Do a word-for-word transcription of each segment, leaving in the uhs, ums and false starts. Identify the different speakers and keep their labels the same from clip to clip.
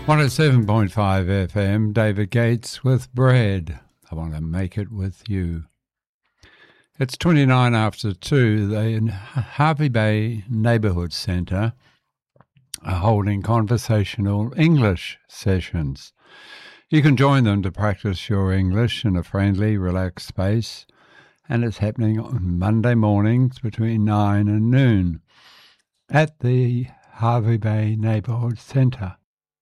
Speaker 1: one oh seven point five F M, David Gates with Bread. I want to make it with you. It's twenty-nine after two. The Harvey Bay Neighbourhood Centre are holding conversational English sessions. You can join them to practice your English in a friendly, relaxed space, and it's happening on Monday mornings between nine and noon at the Harvey Bay Neighbourhood Centre.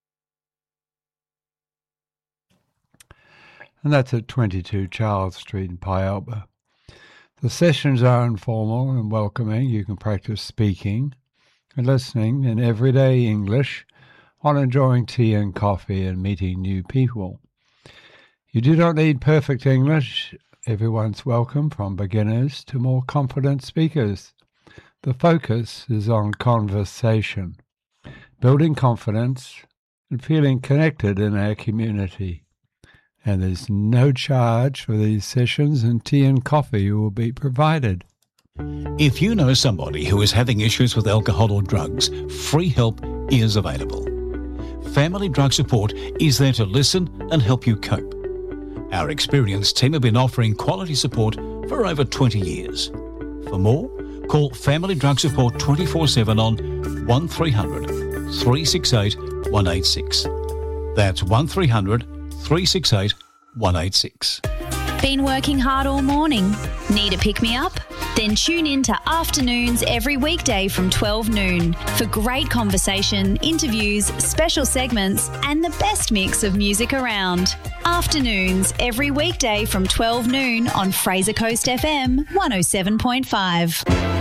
Speaker 1: And that's at twenty-two Charles Street in Pyalba. The sessions are informal and welcoming. You can practice speaking and listening in everyday English while enjoying tea and coffee and meeting new people. You do not need perfect English. Everyone's welcome, from beginners to more confident speakers. The focus is on conversation, building confidence and feeling connected in our community. And there's no charge for these sessions, and tea and coffee will be provided.
Speaker 2: If you know somebody who is having issues with alcohol or drugs, free help is available. Family Drug Support is there to listen and help you cope. Our experienced team have been offering quality support for over twenty years. For more, call Family Drug Support twenty-four seven on one three hundred, three six eight, one eight six. That's one three hundred, three six eight, one eight six.
Speaker 3: Been working hard all morning? Need a pick-me-up? Then tune in to Afternoons every weekday from twelve noon for great conversation, interviews, special segments and the best mix of music around. Afternoons every weekday from twelve noon on Fraser Coast F M one oh seven point five.